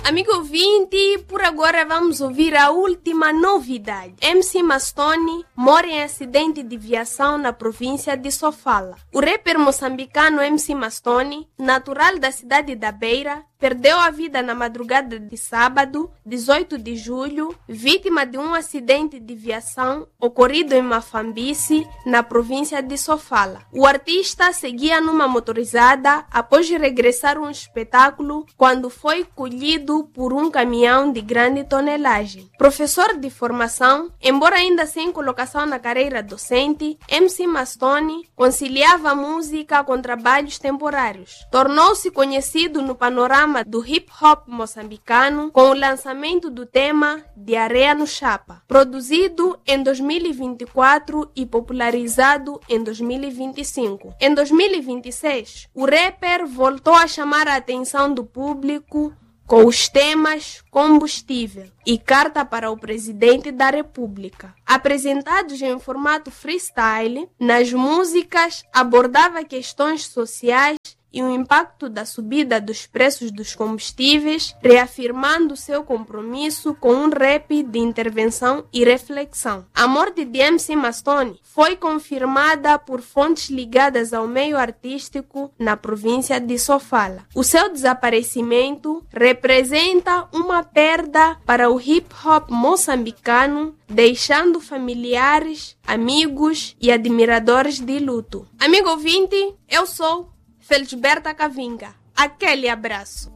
Amigo ouvinte, por agora vamos ouvir a última novidade. MC Mastoni morre em acidente de viação na província de Sofala. O rapper moçambicano MC Mastoni, natural da cidade da Beira, perdeu a vida na madrugada de sábado, 18 de julho, vítima de um acidente de viação ocorrido em Mafambice, na província de Sofala. O artista seguia numa motorizada após regressar a um espetáculo quando foi colhido por um caminhão de grande tonelagem. Professor de formação, embora ainda sem colocação na carreira docente, MC Mastoni conciliava a música com trabalhos temporários. Tornou-se conhecido no panorama do hip-hop moçambicano com o lançamento do tema De Areia no Chapa, produzido em 2024 e popularizado em 2025. Em 2026, o rapper voltou a chamar a atenção do público com os temas Combustível e Carta para o Presidente da República. Apresentados em formato freestyle, nas músicas abordava questões sociais e o impacto da subida dos preços dos combustíveis, reafirmando seu compromisso com um rap de intervenção e reflexão. A morte de MC Mastoni foi confirmada por fontes ligadas ao meio artístico na província de Sofala. O seu desaparecimento representa uma perda para o hip-hop moçambicano, deixando familiares, amigos e admiradores de luto. Amigo ouvinte, eu sou Felisberta Cavinga. Aquele abraço.